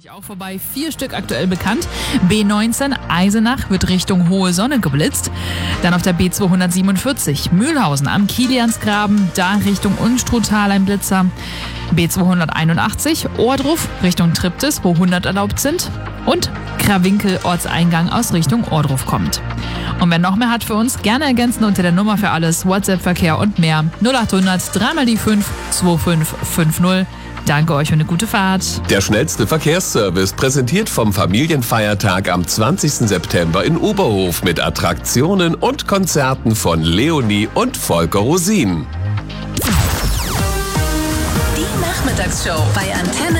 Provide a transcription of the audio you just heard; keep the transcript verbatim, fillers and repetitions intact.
Auch vorbei, vier Stück aktuell bekannt. B neunzehn Eisenach wird Richtung Hohe Sonne geblitzt. Dann auf der B zweihundertsiebenundvierzig Mühlhausen am Kiliansgraben, da Richtung Unstruttal ein Blitzer. B zweihunderteinundachtzig Ohrdruf Richtung Triptis, wo hundert erlaubt sind. Und Krawinkel Ortseingang aus Richtung Ohrdruf kommt. Und wer noch mehr hat für uns, gerne ergänzen unter der Nummer für alles, WhatsApp-Verkehr und mehr. null achthundert drei mal die fünf zwei fünf fünf null. Danke euch für eine gute Fahrt. Der schnellste Verkehrsservice, präsentiert vom Familienfeiertag am zwanzigsten September in Oberhof mit Attraktionen und Konzerten von Leonie und Volker Rosin. Die Nachmittagsshow bei Antenne